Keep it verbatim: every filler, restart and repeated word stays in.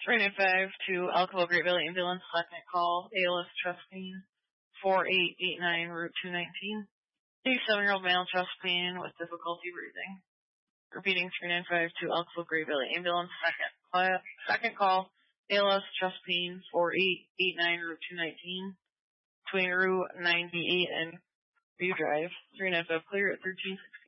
three nine five to Elko Great Valley Ambulance, second call, A L S chest pain, four eight eight nine, Route two nineteen. eighty-seven-year-old male, chest pain with difficulty breathing. Repeating, three nine five to Elko Great Valley Ambulance, second, uh, second call, A L S chest pain, four eight eight nine, Route two nineteen. Between Route ninety-eight and View Drive, three nine five clear at thirteen sixty.